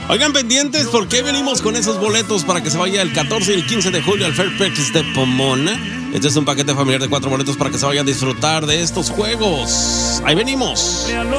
Oigan, pendientes, porque venimos con esos boletos para que se vaya el 14 y el 15 de julio al Fairplex de Pomona. Este es un paquete familiar de 4 boletos para que se vaya a disfrutar de estos juegos. Ahí venimos.